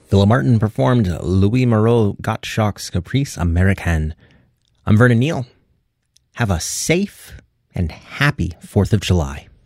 Philip Martin performed Louis Moreau Gottschalk's Caprice Americaine. I'm Vernon Neal. Have a safe and happy 4th of July.